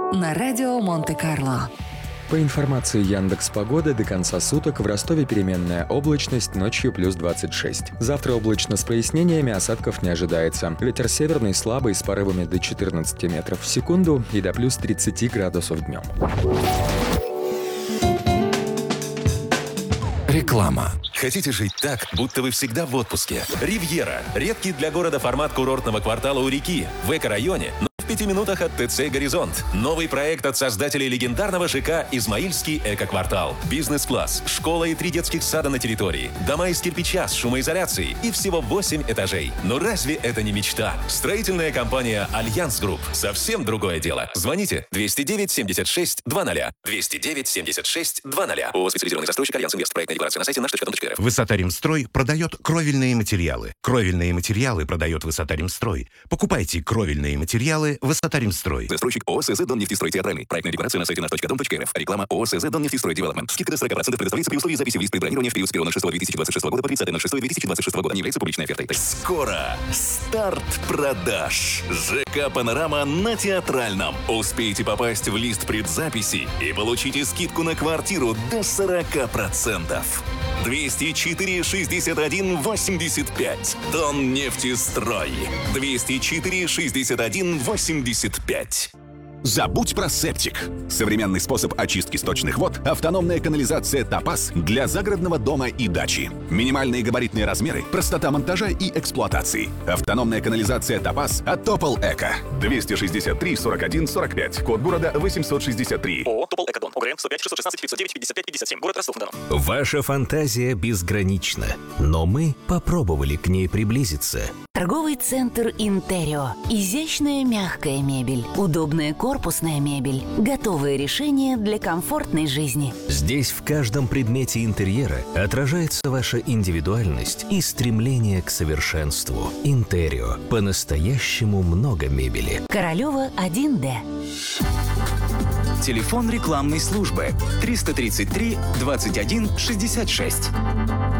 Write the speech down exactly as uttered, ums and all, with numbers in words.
на радио Монте-Карло. По информации Яндекс.Погоды, до конца суток в Ростове переменная облачность, ночью плюс двадцать шесть. Завтра облачно с прояснениями, осадков не ожидается. Ветер северный слабый с порывами до четырнадцати метров в секунду и до плюс тридцати градусов днем. Реклама. Хотите жить так, будто вы всегда в отпуске? Ривьера. Редкий для города формат курортного квартала у реки. В эко-районе, но в пяти минутах от ТЦ «Горизонт». Новый проект от создателей легендарного ЖК «Измаильский эко-квартал». Бизнес-класс, школа и три детских сада на территории. Дома из кирпича с шумоизоляцией и всего восемь этажей. Но разве это не мечта? Строительная компания «Альянс Групп». Совсем другое дело. Звоните двести девять семьдесят шесть двадцать. двести девять семьдесят шесть двадцать. ООО «Специализированный застройщик Альянс Инвест». Проектная декларация на сайте наш точка ком точка эр эф. Высота-Ремстрой продает кровельные материалы. Кровельные материалы продает Высота-Ремстрой. Покупайте кровельные материалы Высота-Ремстрой. Застройщик ООО «СЗ Доннефтестрой Театральный». Проектная декларация на сайте наш точка ком точка эр эф. Реклама ООО «СЗ Доннефтестрой Девелопмент». Скидка до сорок процентов предоставляется при условии записи в лист предбронирования в период с первого ноль шестого две тысячи двадцать шестого года по тридцатое ноль шестое две тысячи двадцать шестого года. Не является публичной офертой. Скоро старт продаж. ЖК «Панорама» на Театральном. Успейте попасть в лист предзаписи и получите скидку на квартиру до сорок процентов. двести четыре шестьдесят один восемьдесят пять. Доннефтестрой. двести четыре шестьдесят один восемьдесят пять. Забудь про септик. Современный способ очистки сточных вод — автономная канализация «Топаз» для загородного дома и дачи. Минимальные габаритные размеры, простота монтажа и эксплуатации. Автономная канализация «Топаз» от Топол Эко. двести шестьдесят три сорок один сорок пять. Код города восемьсот шестьдесят три. ООО «Топол Экодом». ОГРН сто пять шестьсот шестнадцать пятьсот девять пятьдесят пять пятьдесят семь. Город Ростов-на-Дону. Ваша фантазия безгранична, но мы попробовали к ней приблизиться. Торговый центр «Интерио». Изящная мягкая мебель, удобная корпусная мебель, готовые решения для комфортной жизни. Здесь в каждом предмете интерьера отражается ваша индивидуальность и стремление к совершенству. «Интерио». По-настоящему много мебели. Королева один Д. Телефон рекламной службы триста тридцать три двадцать один шестьдесят шесть.